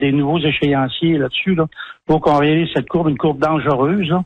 des nouveaux échéanciers là-dessus, là, pour qu'on réalise cette courbe, une courbe dangereuse, là,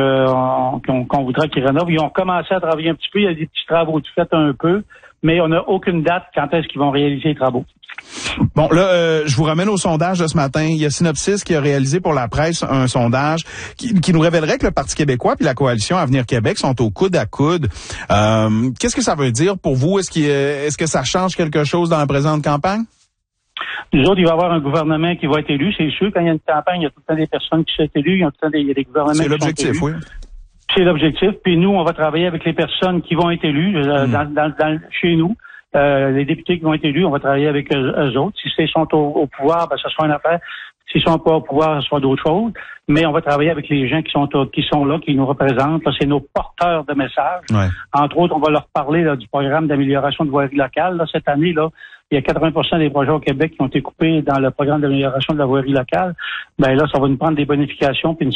qu'on voudrait qu'ils rénovent. Ils ont commencé à travailler un petit peu, il y a des petits travaux de fait un peu, mais on n'a aucune date quand est-ce qu'ils vont réaliser les travaux. Bon, là, je vous ramène au sondage de ce matin. Il y a Synopsis qui a réalisé pour la presse un sondage qui nous révélerait que le Parti québécois puis la coalition Avenir Québec sont au coude à coude. Qu'est-ce que ça veut dire pour vous? Est-ce que ça change quelque chose dans la présente campagne? Nous autres, il va y avoir un gouvernement qui va être élu, c'est sûr. Quand il y a une campagne, il y a tout le temps des personnes qui sont élues, il y a tout le temps des gouvernements qui sont élus. C'est l'objectif, oui. C'est l'objectif. Puis nous, on va travailler avec les personnes qui vont être élues chez nous. Les députés qui vont être élus, on va travailler avec eux autres. Si ils sont au pouvoir, ben, ça sera une affaire. S'ils sont pas au pouvoir, ce sera d'autres choses. Mais on va travailler avec les gens qui sont là, qui nous représentent. Là, c'est nos porteurs de messages. Ouais. Entre autres, on va leur parler là, du programme d'amélioration de voirie locale. Là, cette année, là, il y a 80% des projets au Québec qui ont été coupés dans le programme d'amélioration de la voirie locale. Ben là, ça va nous prendre des bonifications puis une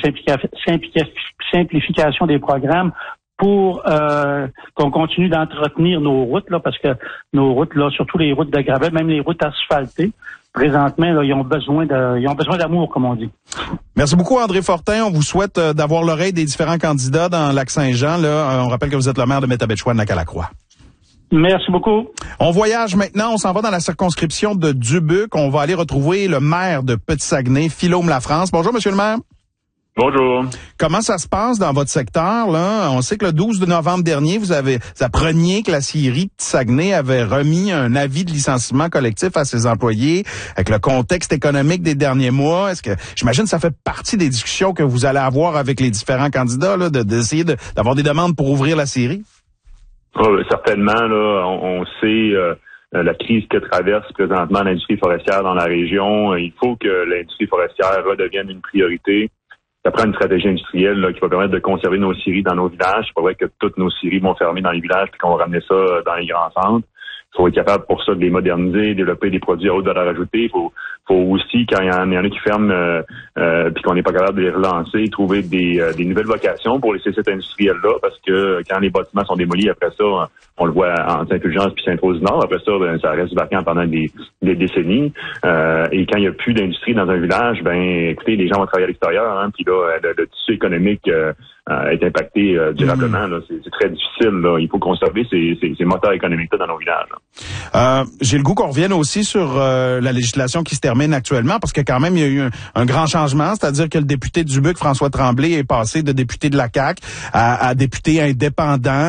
simplification des programmes pour qu'on continue d'entretenir nos routes, là, parce que nos routes, là, surtout les routes de gravel, même les routes asphaltées, présentement, là, ils ont besoin d'amour, comme on dit. Merci beaucoup, André Fortin. On vous souhaite d'avoir l'oreille des différents candidats dans Lac-Saint-Jean. Là, on rappelle que vous êtes le maire de Métabetchouan-Nacalacroix. Merci beaucoup. On voyage maintenant, on s'en va dans la circonscription de Dubuque. On va aller retrouver le maire de Petit-Saguenay, Philaume Lafrance. Bonjour, monsieur le maire. Bonjour. Comment ça se passe dans votre secteur, là? On sait que le 12 novembre dernier, vous appreniez que la scierie Petit-Saguenay avait remis un avis de licenciement collectif à ses employés avec le contexte économique des derniers mois. J'imagine que ça fait partie des discussions que vous allez avoir avec les différents candidats, là, d'essayer d'avoir des demandes pour ouvrir la scierie? Certainement, là, on sait la crise que traverse présentement l'industrie forestière dans la région. Il faut que l'industrie forestière redevienne une priorité. Ça prend une stratégie industrielle là, qui va permettre de conserver nos scieries dans nos villages. C'est pas vrai que toutes nos scieries vont fermer dans les villages puis qu'on va ramener ça dans les grands centres. Il faut être capable pour ça de les moderniser, développer des produits à haute valeur ajoutée. Il faut aussi, quand il y en a qui ferment puis qu'on n'est pas capable de les relancer, trouver des nouvelles vocations pour les sites industriels-là, parce que quand les bâtiments sont démolis, après ça, on le voit en Saint-Fulgence puis Sainte-Rose-du-Nord, après ça, ça reste vacant pendant des décennies. Et quand il n'y a plus d'industrie dans un village, ben écoutez, les gens vont travailler à l'extérieur, hein, puis là, le tissu économique est impacté durablement. Là. C'est très difficile. Là. Il faut conserver ces moteurs économiques-là dans nos villages. J'ai le goût qu'on revienne aussi sur la législation qui se termine actuellement, parce que quand même, il y a eu un grand changement, c'est-à-dire que le député de Dubuque, François Tremblay, est passé de député de la CAQ à député indépendant.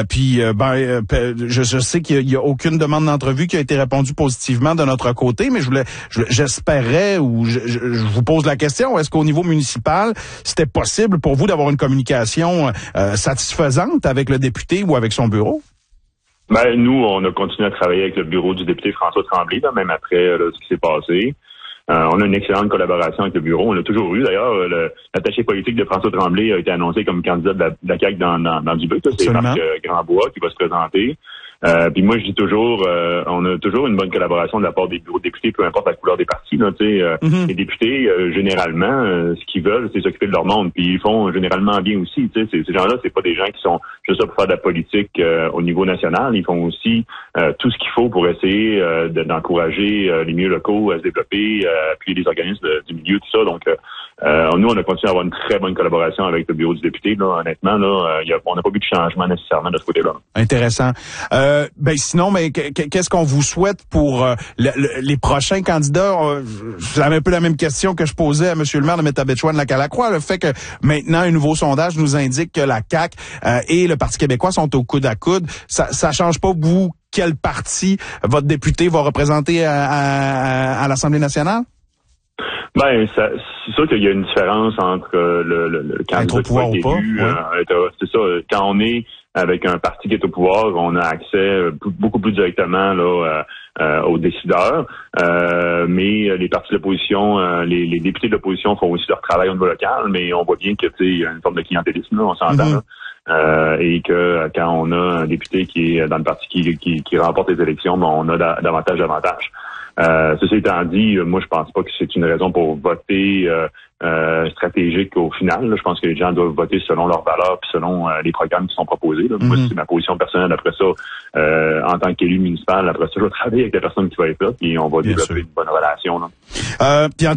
Je sais qu'il y a aucune demande d'entrevue qui a été répondue positivement de notre côté, mais j'espérais, ou je vous pose la question, est-ce qu'au niveau municipal, c'était possible pour vous d'avoir une communication satisfaisante avec le député ou avec son bureau? Ben, nous, on a continué à travailler avec le bureau du député François Tremblay, là, même après ce qui s'est passé. On a une excellente collaboration avec le bureau. On l'a toujours eu. D'ailleurs, l'attaché politique de François Tremblay a été annoncé comme candidat de la CAQ dans Dubuque. C'est Marc Grandbois qui va se présenter. Puis moi, je dis toujours, on a toujours une bonne collaboration de la part des bureaux de députés, peu importe la couleur des partis. Là, Les députés, généralement, ce qu'ils veulent, c'est s'occuper de leur monde. Puis ils font généralement bien aussi. Ces gens-là, c'est pas des gens qui sont juste là pour faire de la politique au niveau national. Ils font aussi tout ce qu'il faut pour essayer d'encourager les milieux locaux à se développer, puis les organismes du milieu, tout ça. Donc, nous, on a continué à avoir une très bonne collaboration avec le bureau du député. Là, honnêtement, là, on n'a pas vu de changement nécessairement de ce côté-là. Intéressant. Sinon, qu'est-ce qu'on vous souhaite pour les prochains candidats? J'avais un peu la même question que je posais à M. le maire de Métabetchouan-Nacalacroix. Le fait que maintenant, un nouveau sondage nous indique que la CAQ et le Parti québécois sont au coude à coude, ça change pas, vous, quel parti votre député va représenter à l'Assemblée nationale? Ben, c'est sûr qu'il y a une différence entre le candidat qui est élu. C'est ça. Quand on est avec un parti qui est au pouvoir, on a accès beaucoup plus directement là aux décideurs. Mais les partis de l'opposition, les députés de l'opposition font aussi leur travail au niveau local, mais on voit bien que il y a une forme de clientélisme, là, on s'entend. Et que quand on a un député qui est dans le parti qui remporte les élections, ben, on a davantage d'avantages. Ceci étant dit, moi je pense pas que c'est une raison pour voter stratégique au final. Là. Je pense que les gens doivent voter selon leurs valeurs puis selon les programmes qui sont proposés. Là. Moi, c'est ma position personnelle. Après ça, en tant qu'élu municipal, après ça, je vais travailler avec la personne qui va être là, puis on va développer une bonne relation. Là. Puis